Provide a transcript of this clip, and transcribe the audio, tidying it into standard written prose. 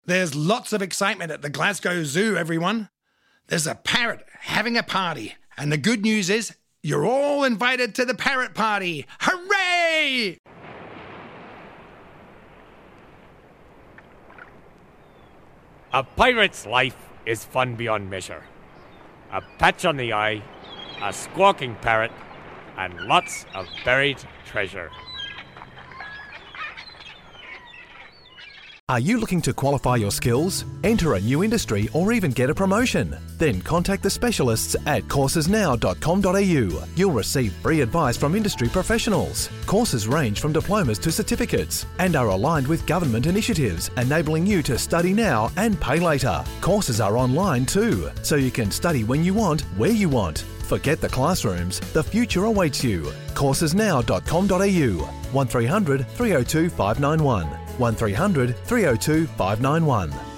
There's lots of excitement at the Glasgow Zoo, everyone. There's a parrot having a party, and the good news is you're all invited to the parrot party. Hooray! A pirate's life is fun beyond measure. A patch on the eye, a squawking parrot, and lots of buried treasure. Are you looking to qualify your skills, enter a new industry, or even get a promotion? Then contact the specialists at coursesnow.com.au. You'll receive free advice from industry professionals. Courses range from diplomas to certificates and are aligned with government initiatives, enabling you to study now and pay later. Courses are online too, so you can study when you want, where you want. Forget the classrooms, the future awaits you. Coursesnow.com.au 1300 302 591 1300 302 591.